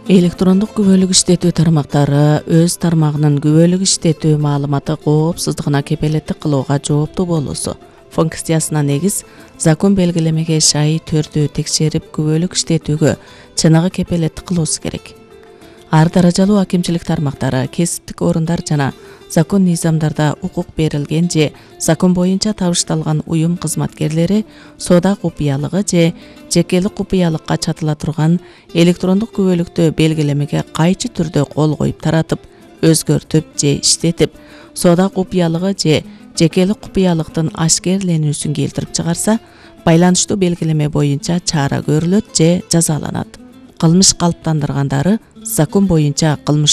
Электрондук күбөлүк иштетүү тармактары өз тармагынын күбөлүк иштетүү маалыматы коопсуздугуна кепилеттик кылууга жооптуу болуусу функциясына негиз закон белгилемеге шай түрдүү текшерип күбөлүк иштетүүгө чыныгы кепилеттик кылуусу керек. Ар даражалуу акимчилик тармактары, кесиптик орундар жана закон низамдарда укук берилген же закон боюнча табышталган уюм кызматкерлери соода купуялыгы же жекелик купуялыкка чатыла турган электрондук күбөлүктө белгилемеге кайчы түрдө кол коюп таратып, өзгөртүп же иштетип, соода купуялыгы же жекелик купуялыктын ашкерленүүсүн келтирип чыгарса, байланыштуу белгилеме боюнча чара көрүлөт же жазаланат. Кылмыш калыптандыргандары закон боюнча кылмыш